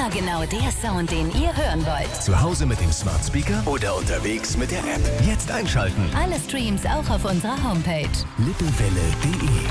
Immer genau der Sound, den ihr hören wollt. Zu Hause mit dem Smart Speaker oder unterwegs mit der App. Jetzt einschalten. Alle Streams auch auf unserer Homepage. lippewelle.de